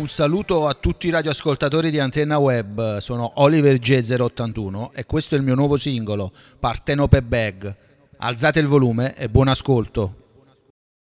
saluto a tutti i radioascoltatori di Antenna Web, sono Oliver J081 e questo è il mio nuovo singolo, Partenope Bag. Alzate il volume e buon ascolto.